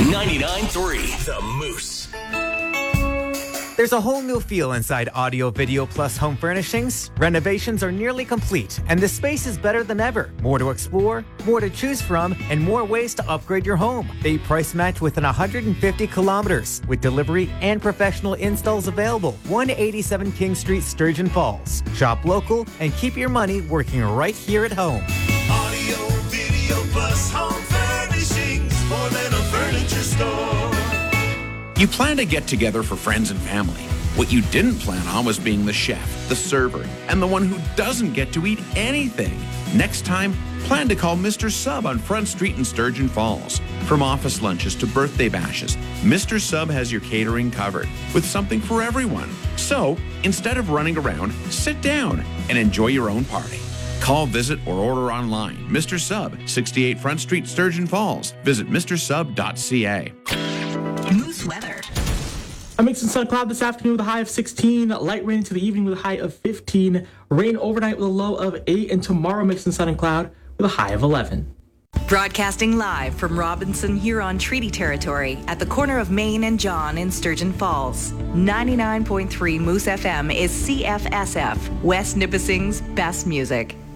99.3 The Moose. There's a whole new feel inside Audio Video Plus Home Furnishings. Renovations are nearly complete, and the space is better than ever. More to explore, more to choose from, and more ways to upgrade your home. They price match within 150 kilometers, with delivery and professional installs available. 187 King Street, Sturgeon Falls. Shop local and keep your money working right here at home. Audio Video Plus Home Furnishings, more than a furniture store. You plan to get together for friends and family. What you didn't plan on was being the chef, the server, and the one who doesn't get to eat anything. Next time, plan to call Mr. Sub on Front Street in Sturgeon Falls. From office lunches to birthday bashes, Mr. Sub has your catering covered with something for everyone. So, instead of running around, sit down and enjoy your own party. Call, visit, or order online. Mr. Sub, 68 Front Street, Sturgeon Falls. Visit mrsub.ca. Moose weather. A mix of sun and cloud this afternoon with a high of 16. Light rain into the evening with a high of 15. Rain overnight with a low of 8. And tomorrow mix of sun and cloud with a high of 11. Broadcasting live from Robinson Huron Treaty Territory at the corner of Main and John in Sturgeon Falls. 99.3 Moose FM is CFSF, West Nipissing's best music.